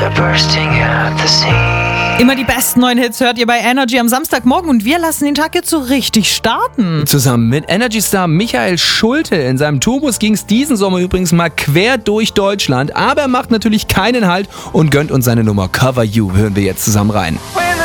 are bursting at the seams. Immer die besten neuen Hits hört ihr bei Energy am Samstagmorgen und wir lassen den Tag jetzt so richtig starten. Zusammen mit Energy-Star Michael Schulte. In seinem Tourbus ging es diesen Sommer übrigens mal quer durch Deutschland. Aber er macht natürlich keinen Halt und gönnt uns seine Nummer Cover You. Hören wir jetzt zusammen rein.